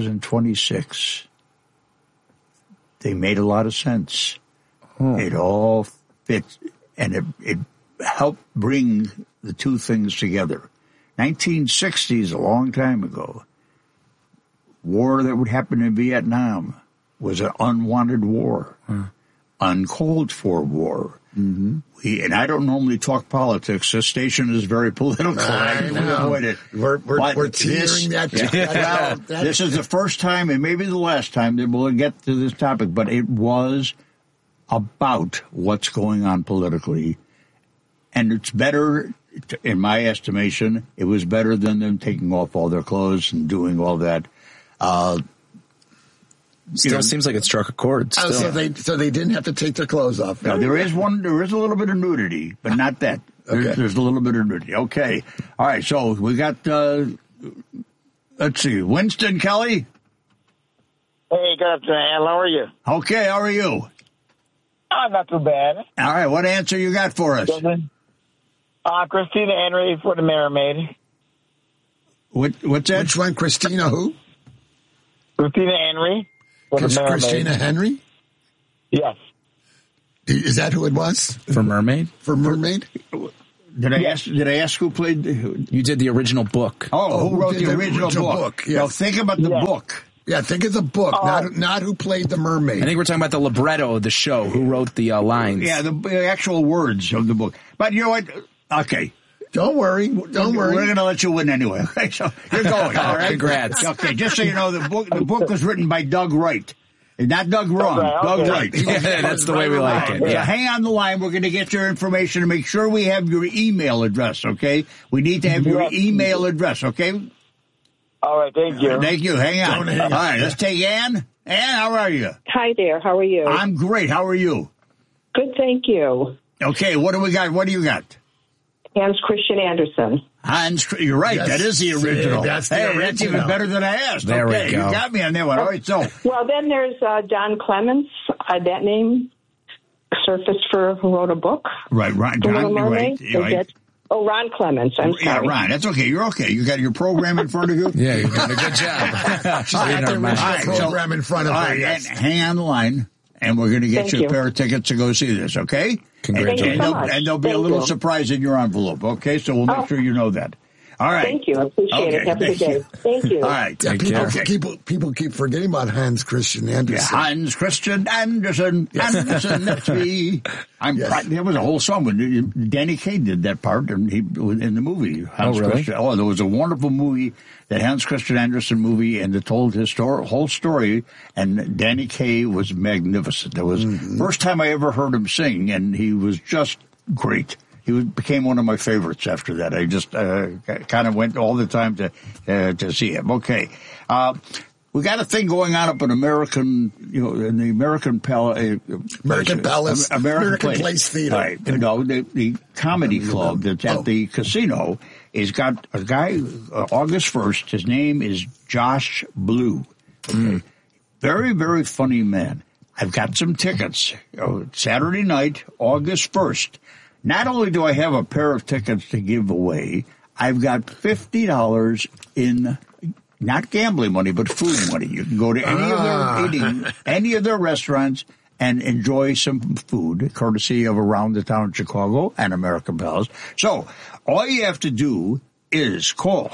2026. They made a lot of sense. It all fits. And it helped bring the two things together. 1960 is a long time ago. War that would happen in Vietnam was an unwanted war, uncalled for war. And I don't normally talk politics. This station is very political. I know. We're teetering that. This is the first time, and maybe the last time, that we'll get to this topic, but it was about what's going on politically. And it's better, in my estimation, it was better than them taking off all their clothes and doing all that. Still seems like it struck a chord. So they didn't have to take their clothes off. No, there is a little bit of nudity, but not that. There's a little bit of nudity. Okay. All right. So we got, let's see, Winston Kelly. Hey, good afternoon, Al. How are you? Okay. How are you? Not too bad. All right. What answer you got for us? Christina Henry for the Mermaid. What's that? Which one? Christina who? Christina Henry for the Mermaid. Christina Henry? Yes. Is that who it was? For Mermaid? For Mermaid? Did I ask who played? You did the original book. Oh, who wrote the original book? Yes. Now think about the book. Yeah, think of the book, not who played the mermaid. I think we're talking about the libretto of the show. Who wrote the lines? Yeah, the actual words of the book. But you know what? Okay. Don't worry. We're going to let you win anyway. Okay, so you're going. All right. Congrats. Okay, just so you know, the book was written by Doug Wright. Not Doug Wrong. Doug Wright. Yeah, that's the way we like it. Yeah. Hang on the line. We're going to get your information and make sure we have your email address, okay? We need to have your email address, okay? All right, thank you. Thank you. Hang on. All right, let's take Ann. Ann, how are you? Hi there. How are you? I'm great. How are you? Good, thank you. Okay, what do we got? What do you got? Hans Christian Andersen. You're right. Yes. That is the original. That's the original. That's even better than I asked. There okay, we go. You got me on that one. All right, so. Well, then there's Don Clements. That name surfaced for who wrote a book. Right, Ron. The Little Mermaid. Right. Ron Clements. I'm sorry. Yeah, Ron. That's okay. You're okay. You got your program in front of you? Yeah, you're doing a good job. She's got the original program in front of her. Yes. Hang on the line, and we're going to get you a pair of tickets to go see this, okay? Congratulations. And there'll be a little surprise in your envelope, okay? So we'll make sure you know that. All right. Thank you. I appreciate it. Have a good day. Thank you. All right. People keep forgetting about Hans Christian Andersen. Yeah, Hans Christian Andersen. That's me. There was a whole song when Danny Kaye did that part in the movie. Hans Christian. Oh, there was a wonderful movie, that Hans Christian Andersen movie, and it told his whole story. And Danny Kaye was magnificent. That was first time I ever heard him sing, and he was just great. He became one of my favorites after that. I just kind of went all the time to see him. Okay. We got a thing going on up in American, in the American Palace. American Place Theater. Right. The comedy club that's at the casino has got a guy, August 1st. His name is Josh Blue. Okay. Very, very funny man. I've got some tickets. Saturday night, August 1st. Not only do I have a pair of tickets to give away, I've got $50 in not gambling money, but food money. You can go to any of their restaurants and enjoy some food, courtesy of Around the Town Chicago and American Palace. So all you have to do is call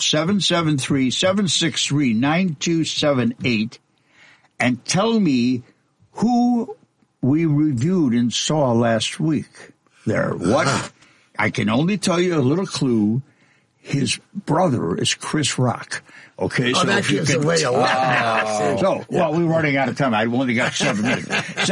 773-763-9278 and tell me who we reviewed and saw last week. What? I can only tell you a little clue. His brother is Chris Rock. Okay, so that gives away a lot. We're running out of time. I've only got 7 minutes.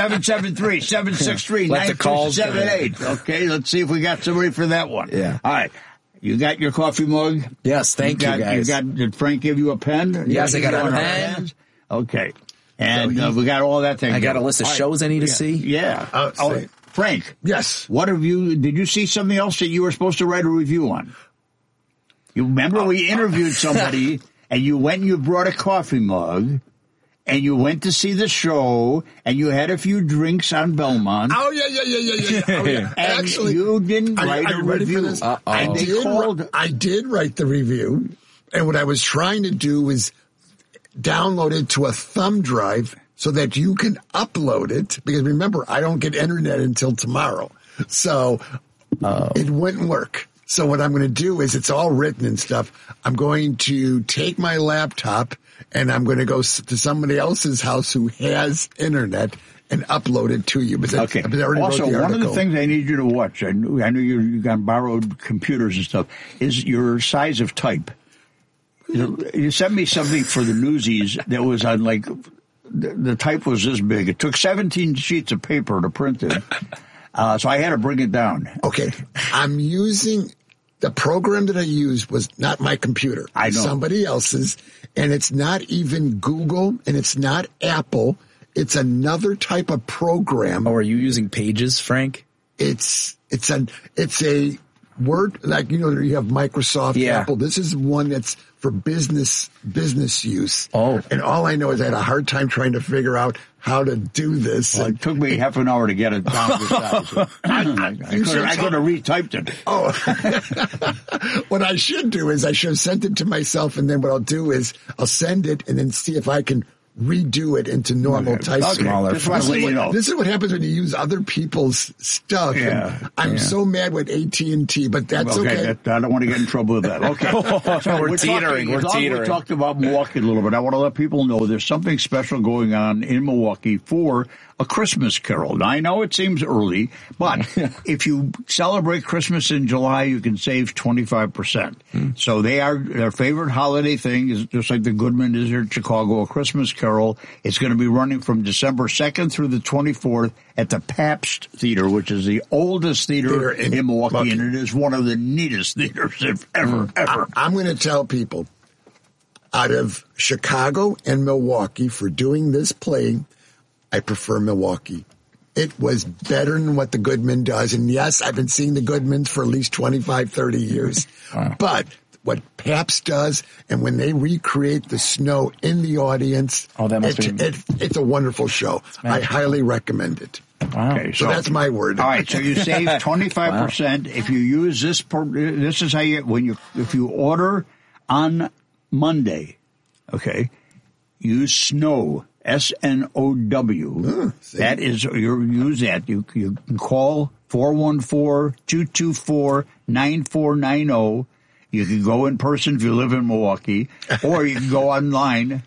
773-763-9278. Okay, let's see if we got somebody for that one. Yeah. All right. You got your coffee mug? Yes, thank you guys. Did Frank give you a pen? Yes, I got a pen. Okay. And we got all that thing. I got a list of shows I need to see. Yeah. Frank. Yes. Did you see something else that you were supposed to write a review on? You remember we interviewed somebody and you went and you brought a coffee mug and you went to see the show and you had a few drinks on Belmont. Oh, yeah. Oh, yeah. And actually, you didn't write a review. I did write the review. And what I was trying to do was download it to a thumb drive so that you can upload it, because remember, I don't get internet until tomorrow. So it wouldn't work. So what I'm going to do is, it's all written and stuff. I'm going to take my laptop and I'm going to go to somebody else's house who has internet and upload it to you. Okay. Also, one of the things I need you to watch, I know you got borrowed computers and stuff, is your size of type. You sent me something for the Newsies that was on the type was this big. It took 17 sheets of paper to print it. So I had to bring it down. Okay. I'm using the program that I used was not my computer. I know. Somebody else's. And it's not even Google and it's not Apple. It's another type of program. Oh, are you using Pages, Frank? It's a Word, like, you have Microsoft, Apple. This is one that's for business use. Oh. And all I know is I had a hard time trying to figure out how to do this. Well, it took me half an hour to get it down to size. I could have retyped it. Oh. What I should do is I should have sent it to myself, and then what I'll do is I'll send it and then see if I can redo it into normal type. Smaller. This is what happens when you use other people's stuff. Yeah. I'm so mad with AT&T, but that's okay. I don't want to get in trouble with that. Okay. So we're teetering. We talked about Milwaukee a little bit. I want to let people know there's something special going on in Milwaukee for a Christmas Carol. Now, I know it seems early, but if you celebrate Christmas in July, you can save 25%. So their favorite holiday thing is just like the Goodman is here in Chicago, a Christmas Carol. It's going to be running from December 2nd through the 24th at the Pabst Theater, which is the oldest theater in Milwaukee, and it is one of the neatest theaters ever. I'm going to tell people out of Chicago and Milwaukee for doing this play, I prefer Milwaukee. It was better than what the Goodman does. And yes, I've been seeing the Goodmans for at least 25, 30 years. Wow. But what Pabst does, and when they recreate the snow in the audience, it's a wonderful show. I highly recommend it. Wow. Okay, so that's my word. All right, so you save 25% if you use this. This is how if you order on Monday, okay, use SNOW. SNOW. That is, use that. You can call 414-224-9490. You can go in person if you live in Milwaukee, or you can go online,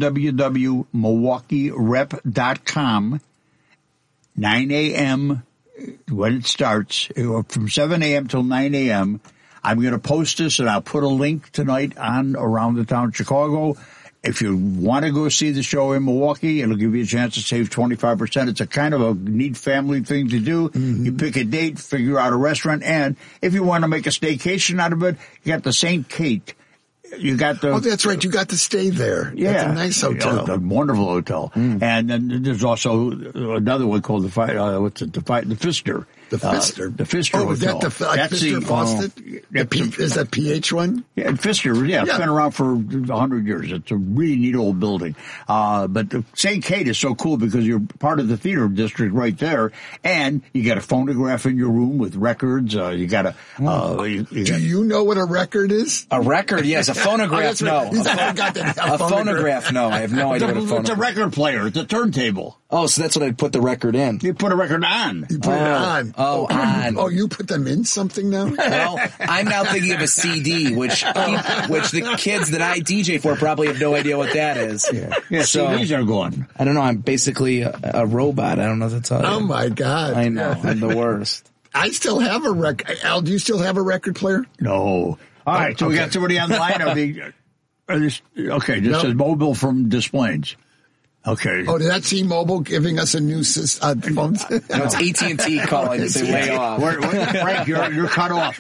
www.milwaukeerep.com, 9 a.m. when it starts, from 7 a.m. till 9 a.m. I'm going to post this, and I'll put a link tonight on Around the Town Chicago. If you want to go see the show in Milwaukee, it'll give you a chance to save 25%. It's a kind of a neat family thing to do. Mm-hmm. You pick a date, figure out a restaurant, and if you want to make a staycation out of it, you got the St. Kate. You got the... Oh, that's right. You got to stay there. Yeah. That's a nice hotel. A wonderful hotel. Mm. And then there's also another one called the Pfister. The Pfister. The Pfister Hotel. Is that the Pfister Fawcett? Is that PH one? Yeah, Pfister. Yeah, it's been around for 100 years. It's a really neat old building. But the St. Kate is so cool because you're part of the theater district right there, and you got a phonograph in your room with records. You got a. Do you know what a record is? A record, yes. A phonograph, no. A phonograph, no. I have no idea what a phonograph is. It's a record player. It's a turntable. Oh, so that's what I'd put the record in. You put a record on. You put it on. On. Oh, you put them in something now? Well, I'm now thinking of a CD, which the kids that I DJ for probably have no idea what that is. Yeah, so, CDs are gone. I don't know. I'm basically a robot. I don't know if that's how. Oh, my God. I know. I'm the worst. I still have a record. Al, do you still have a record player? No. All right, so we got somebody on the line. This is Mobile from Des Plaines. Okay. Oh, did that T-Mobile giving us a new phone? No, it's AT&T calling to say lay off. Frank, you're cut off.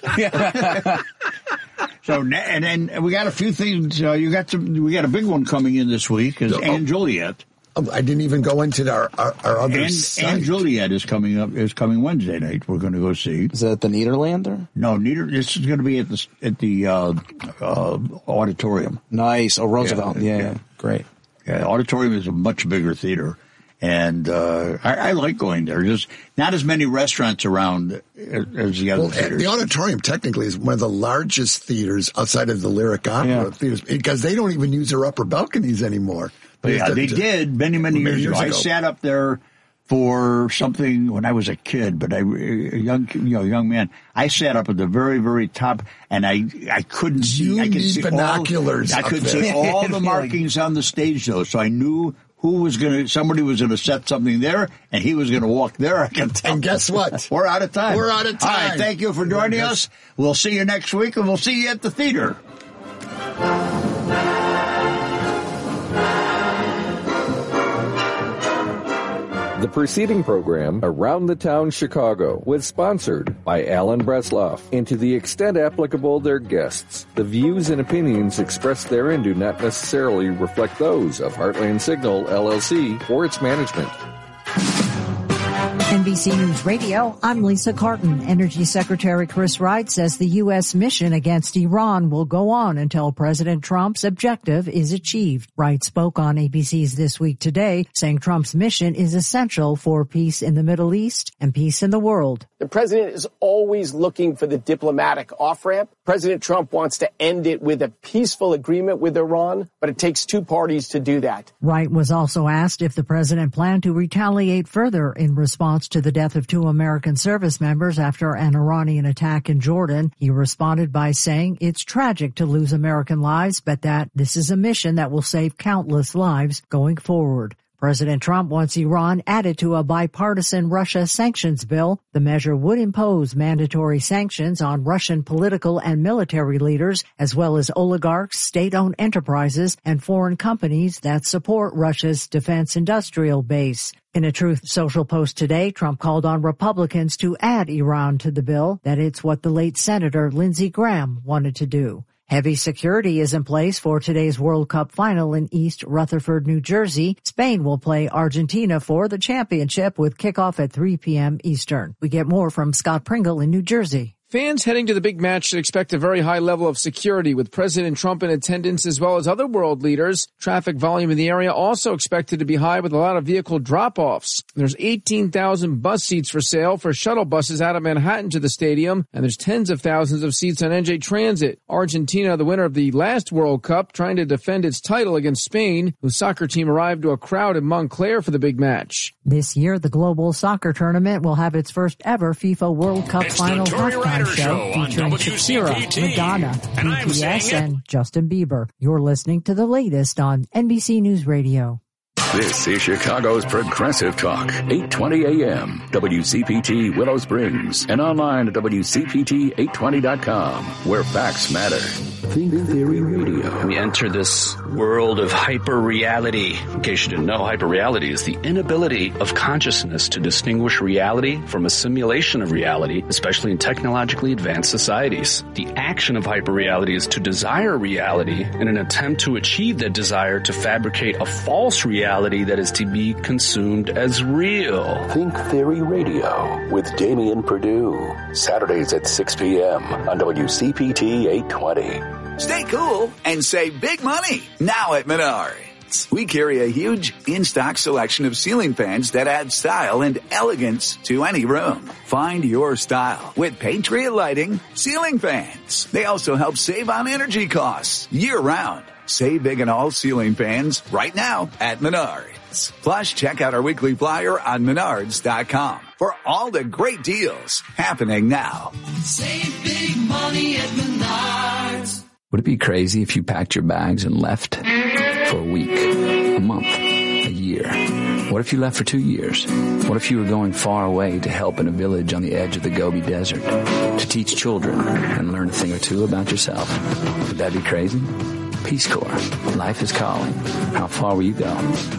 So, and then we got a few things. We got a big one coming in this week. Is Anne Juliet. Oh, I didn't even go into our other site. Anne Juliet is coming coming Wednesday night. We're going to go see. Is that at the Nederlander? No, This is going to be at the auditorium. Nice. Oh, Roosevelt. Yeah. Great. Yeah, Auditorium is a much bigger theater, and I like going there. There's not as many restaurants around as the other theaters. The Auditorium technically is one of the largest theaters outside of the Lyric Opera theaters because they don't even use their upper balconies anymore. Yeah, they did many years ago. I sat up there for something when I was a kid, but a young man. I sat up at the very, very top, and I couldn't see. I could see binoculars. I could see all the markings on the stage, though, so I knew somebody was going to set something there, and he was going to walk there. I can tell. And guess what? We're out of time. All right, thank you for joining us. We'll see you next week, and we'll see you at the theater. The preceding program, Around the Town Chicago, was sponsored by Alan Bresloff, and to the extent applicable their guests. The views and opinions expressed therein do not necessarily reflect those of Heartland Signal, LLC, or its management. NBC News Radio, I'm Lisa Carton. Energy Secretary Chris Wright says the U.S. mission against Iran will go on until President Trump's objective is achieved. Wright spoke on ABC's This Week Today, saying Trump's mission is essential for peace in the Middle East and peace in the world. The president is always looking for the diplomatic off-ramp. President Trump wants to end it with a peaceful agreement with Iran, but it takes two parties to do that. Wright was also asked if the president planned to retaliate further in response to the death of 2 American service members after an Iranian attack in Jordan. He responded by saying it's tragic to lose American lives, but that this is a mission that will save countless lives going forward. President Trump wants Iran added to a bipartisan Russia sanctions bill. The measure would impose mandatory sanctions on Russian political and military leaders, as well as oligarchs, state-owned enterprises, and foreign companies that support Russia's defense industrial base. In a Truth Social post today, Trump called on Republicans to add Iran to the bill, that it's what the late Senator Lindsey Graham wanted to do. Heavy security is in place for today's World Cup final in East Rutherford, New Jersey. Spain will play Argentina for the championship with kickoff at 3 p.m. Eastern. We get more from Scott Pringle in New Jersey. Fans heading to the big match should expect a very high level of security with President Trump in attendance as well as other world leaders. Traffic volume in the area also expected to be high with a lot of vehicle drop-offs. There's 18,000 bus seats for sale for shuttle buses out of Manhattan to the stadium, and there's tens of thousands of seats on NJ Transit. Argentina, the winner of the last World Cup, trying to defend its title against Spain, whose soccer team arrived to a crowd in Montclair for the big match. This year, the global soccer tournament will have its first ever FIFA World Cup final halftime show featuring Shakira, Madonna, BTS, and Justin Bieber. You're listening to the latest on NBC News Radio. This is Chicago's Progressive Talk, 820 AM, WCPT Willow Springs, and online at WCPT820.com, where facts matter. Think Theory Radio. We enter this world of hyper-reality. In case you didn't know, hyper-reality is the inability of consciousness to distinguish reality from a simulation of reality, especially in technologically advanced societies. The action of hyper-reality is to desire reality in an attempt to achieve that desire to fabricate a false reality that is to be consumed as real. Think Theory Radio with Damian Perdue. Saturdays at 6 p.m. on WCPT 820. Stay cool and save big money now at Menards. We carry a huge in-stock selection of ceiling fans that add style and elegance to any room. Find your style with Patriot Lighting ceiling fans. They also help save on energy costs year-round. Save big on all ceiling fans right now at Menards. Plus, check out our weekly flyer on Menards.com for all the great deals happening now. Save big money at Menards. Would it be crazy if you packed your bags and left for a week, a month, a year? What if you left for 2 years? What if you were going far away to help in a village on the edge of the Gobi Desert, to teach children and learn a thing or two about yourself? Would that be crazy? Peace Corps. Life is calling. How far will you go?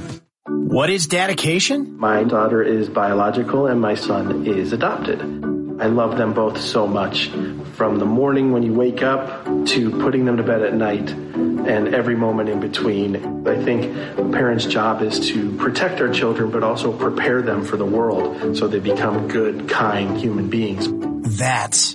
What is dedication? My daughter is biological and my son is adopted. I love them both so much. From the morning when you wake up to putting them to bed at night and every moment in between. I think a parent's job is to protect our children but also prepare them for the world so they become good, kind human beings. That's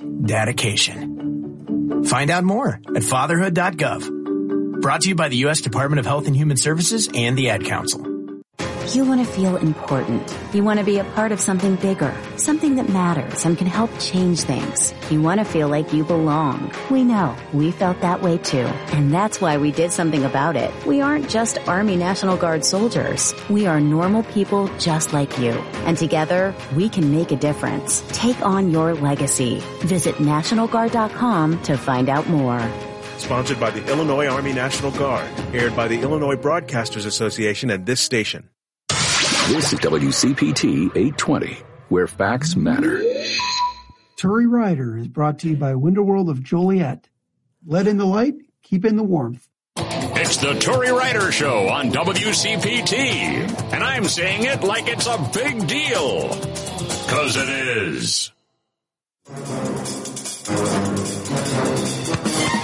dedication. Find out more at fatherhood.gov. Brought to you by the U.S. Department of Health and Human Services and the Ad Council. You want to feel important. You want to be a part of something bigger, something that matters and can help change things. You want to feel like you belong. We know. We felt that way too. And that's why we did something about it. We aren't just Army National Guard soldiers. We are normal people just like you. And together, we can make a difference. Take on your legacy. Visit NationalGuard.com to find out more. Sponsored by the Illinois Army National Guard. Aired by the Illinois Broadcasters Association and this station. This is WCPT 820, where facts matter. Turi Rider is brought to you by Window World of Joliet. Let in the light, keep in the warmth. It's the Turi Rider Show on WCPT. And I'm saying it like it's a big deal. 'Cause it is.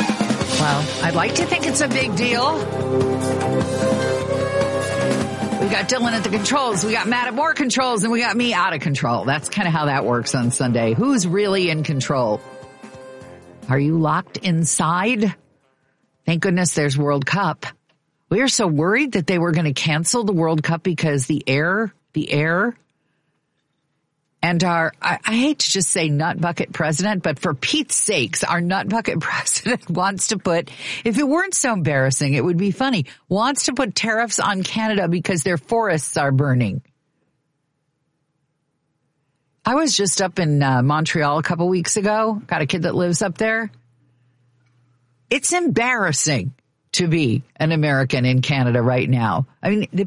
Well, I'd like to think it's a big deal. We've got Dylan at the controls. We got Matt at more controls, and we got me out of control. That's kind of how that works on Sunday. Who's really in control? Are you locked inside? Thank goodness there's World Cup. We were so worried that they were going to cancel the World Cup because the air, and our, I hate to just say nut bucket president, but for Pete's sakes, our nut bucket president wants to put, if it weren't so embarrassing, it would be funny, wants to put tariffs on Canada because their forests are burning. I was just up in Montreal a couple weeks ago. Got a kid that lives up there. It's embarrassing to be an American in Canada right now. I mean,